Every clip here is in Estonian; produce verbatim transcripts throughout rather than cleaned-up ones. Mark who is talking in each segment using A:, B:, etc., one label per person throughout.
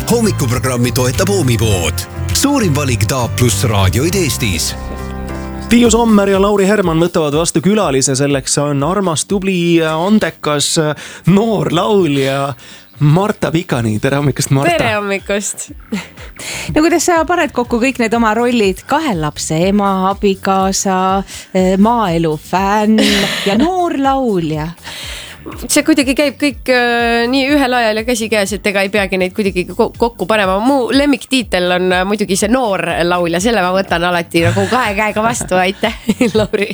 A: Hommikuprogrammi toetab Oomipood. Suurim valik Taap pluss raadioid Eestis.
B: Tiiu Sommer ja Lauri Herman võtavad vastu külalise, selleks on armas, tubli, andekas, noor laulja Marta Pikani. Tere hommikust, Marta!
C: Tere hommikust!
D: No kuidas sa paned kokku kõik need oma rollid? Kahe lapse ema, abikaasa, maaelu fänn ja noor laulja.
C: See kuidagi käib kõik äh, nii ühel ajal ja käsikäes, et ega ei peagi neid kuidagi kokku panema. Mu lemmiktiitel on äh, muidugi see noor laulja, selle ma võtan alati nagu kahe käega vastu, aitäh, Lauri.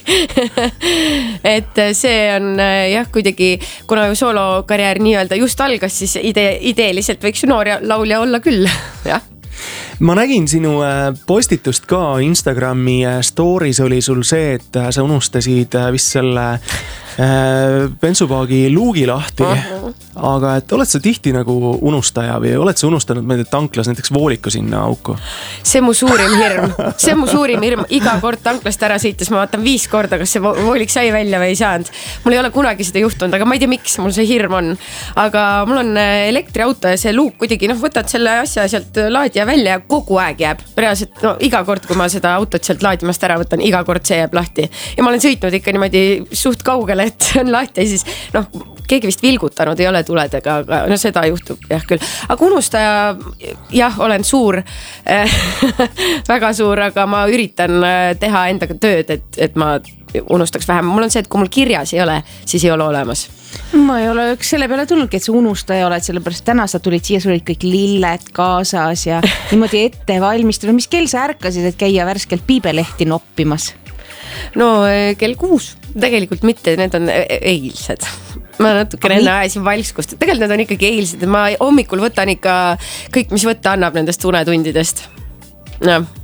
C: Et see on äh, jah, kuidagi, kuna ju soolokarjäär nii-öelda just algas, siis ide, ideeliselt võiks ju noor laulja olla küll, jah.
B: Ma nägin sinu postitust ka Instagrami stories oli sul see, et sa unustasid vist selle bensupaagi luugi lahti, aga et oled sa tihti nagu unustaja või oled sa unustanud meid tanklas näiteks vooliku sinna auku?
C: See mu suurim hirm, see mu suurim hirm, iga kord tanklast ära sõites ma vaatan viis korda, kas see voolik sai välja või ei saanud. Mul ei ole kunagi seda juhtunud, aga ma ei tea, miks mul see hirm on, aga mul on elektriauto ja see luuk kuidagi, noh, võtad selle asja sealt laadija välja ja kogu aeg jääb. Reaalselt, no iga kord, kui ma seda autot sealt laadimast ära võtan, iga kord see jääb lahti ja ma olen sõitnud ikka niimoodi suht kaugele, et on lahti ja siis noh, keegi vist vilgutanud ei ole tuledega, aga no seda juhtub jah küll. Aga unustaja, jah, olen suur, väga suur, aga ma üritan teha endaga tööd, et, et ma unustaks vähem. Mul on see, et kui mul kirjas ei ole, siis ei ole olemas.
D: Ma ei ole üks selle peale tulnudki, et sa unustaja oled, sellepärast täna sa tulid siia, sul olid kõik lilled kaasas ja niimoodi ette valmistunud. Mis kell sa ärkasid, et käia värskelt piibelehti noppimas?
C: No kell kuus, tegelikult mitte, need on eilsed. Ma natukene enne ajasin valskust, tegelikult need on ikkagi eilsed. Ma hommikul võtan ikka kõik, mis võtta annab nendest unetundidest. No.